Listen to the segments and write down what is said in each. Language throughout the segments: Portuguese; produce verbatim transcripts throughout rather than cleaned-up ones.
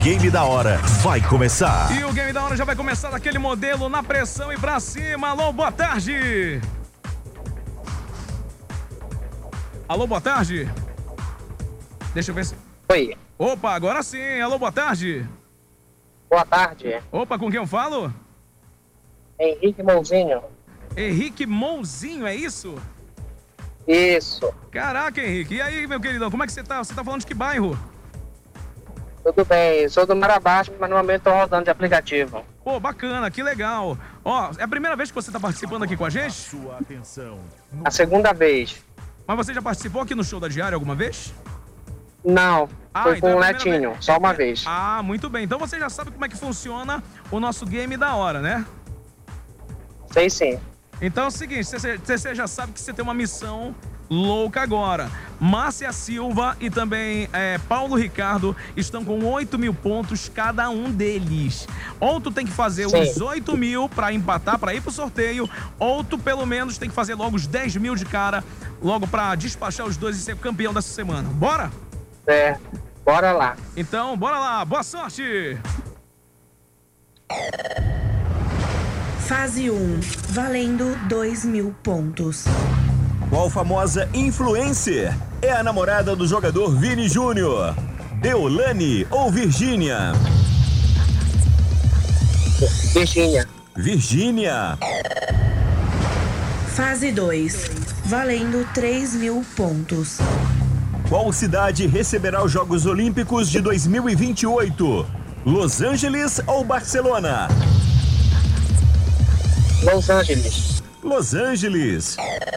Game da Hora vai começar. E o Game da Hora já vai começar daquele modelo na pressão e pra cima. Alô, boa tarde. Alô, boa tarde. Deixa eu ver se... Oi. Opa, agora sim. Alô, boa tarde. Boa tarde. Opa, com quem eu falo? Henrique Mouzinho. Henrique Mouzinho, é isso? Isso. Caraca, Henrique. E aí, meu queridão, como é que você tá? Você tá falando de que bairro? Tudo bem, sou do Marabás, mas no momento tô rodando de aplicativo. Pô, bacana, que legal. Ó, é a primeira vez que você tá participando aqui com a gente? Sua atenção. A segunda vez. Mas você já participou aqui no Show da Diária alguma vez? Não, Ah, foi então é com o a primeira Netinho, vez. só uma vez. Ah, muito bem. Então você já sabe como é que funciona o nosso Game da Hora, né? Sei sim. Então é o seguinte, você, você já sabe que você tem uma missão louca agora. Márcia Silva e também é, Paulo Ricardo estão com oito mil pontos cada um deles. Ou tu tem que fazer Sim. os oito mil pra empatar, pra ir pro sorteio, ou tu pelo menos tem que fazer logo os dez mil de cara, logo pra despachar os dois e ser campeão dessa semana. Bora? É, bora lá. Então, bora lá. Boa sorte! Fase um, valendo dois mil pontos. Qual famosa influencer é a namorada do jogador Vini Júnior? Deolane ou Virgínia? Virgínia. Virgínia. Fase dois, valendo três mil pontos. Qual cidade receberá os Jogos Olímpicos de dois mil e vinte e oito? Los Angeles ou Barcelona? Los Angeles. Los Angeles.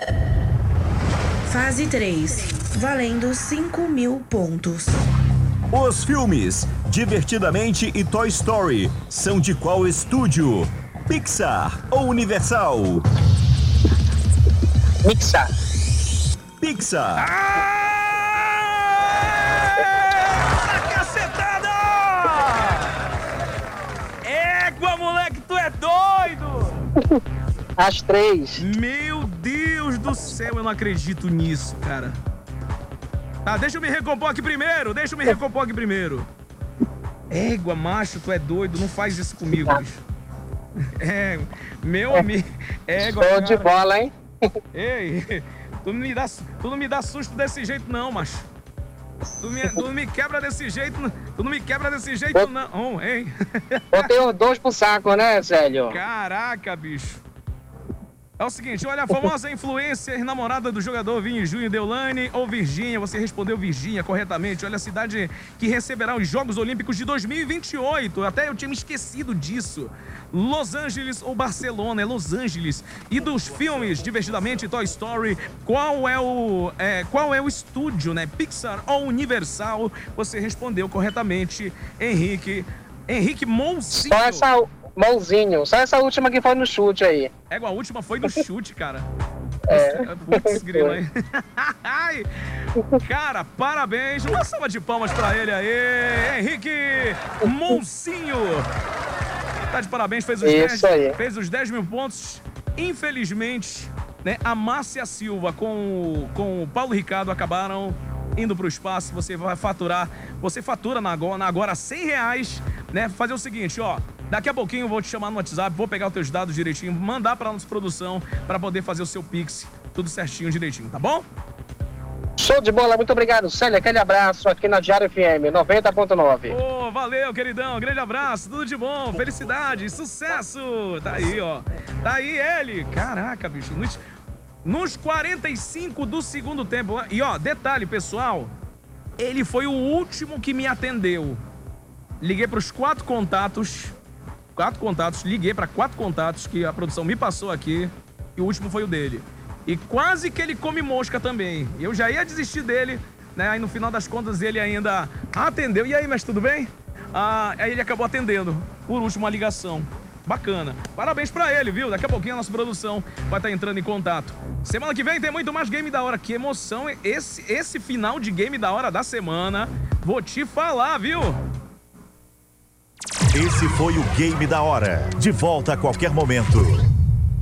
Fase três, valendo cinco mil pontos. Os filmes Divertidamente e Toy Story são de qual estúdio? Pixar ou Universal? Pixar. Pixar. Ah, cacetada! Égua, moleque, tu é doido! As três. Meu Deus do céu, eu não acredito nisso, cara. Tá, deixa eu me recompor aqui primeiro, deixa eu me recompor aqui primeiro. Égua, macho, tu é doido, não faz isso comigo, bicho. É, meu amigo, égua, Show de cara. bola, hein? Ei, tu não me dá, tu não me dá susto desse jeito não, macho. Tu, me, tu não me quebra desse jeito, tu não me quebra desse jeito não, hein? Botei os dois pro saco, né, Célio? Caraca, bicho. É o seguinte, olha, a famosa influencer namorada do jogador Vini Júnior, Deolane ou Virgínia? Você respondeu Virgínia corretamente. Olha a cidade que receberá os Jogos Olímpicos de dois mil e vinte e oito. Até eu tinha me esquecido disso. Los Angeles ou Barcelona? É Los Angeles. E dos filmes Divertidamente e Toy Story, qual é o é, qual é o estúdio, né? Pixar ou Universal? Você respondeu corretamente, Henrique. Henrique Mouzinho. Só essa... Mãozinho, só essa última que foi no chute aí. É, a última foi no chute, cara. É. Putz, grila aí. Ai, cara, parabéns. Uma salva de palmas pra ele aí. Henrique Moncinho. Tá de parabéns, fez os, Isso dez, aí. fez os dez mil pontos. Infelizmente, né, a Márcia Silva com, com o Paulo Ricardo acabaram indo pro espaço. Você vai faturar, você fatura na agora, na agora cem reais, né? Fazer o seguinte, ó. Daqui a pouquinho eu vou te chamar no WhatsApp, vou pegar os teus dados direitinho, mandar pra nossa produção pra poder fazer o seu Pix, tudo certinho, direitinho, tá bom? Show de bola, muito obrigado, Célio. Aquele abraço aqui na Diário F M, noventa ponto nove. Ô, valeu, queridão, grande abraço, tudo de bom, felicidade, sucesso! Tá aí, ó, tá aí ele, caraca, bicho, nos, nos quarenta e cinco do segundo tempo, e ó, detalhe, pessoal, ele foi o último que me atendeu. Liguei pros quatro contatos... Quatro contatos, liguei para quatro contatos que a produção me passou aqui e o último foi o dele. E quase que ele come mosca também. Eu já ia desistir dele, né? Aí no final das contas ele ainda atendeu. E aí, mas tudo bem? Ah, aí ele acabou atendendo, por último, a ligação. Bacana. Parabéns pra ele, viu? Daqui a pouquinho a nossa produção vai estar entrando em contato. Semana que vem tem muito mais Game da Hora. Que emoção esse, esse final de Game da Hora da semana. Vou te falar, viu? Esse foi o Game da Hora. De volta a qualquer momento.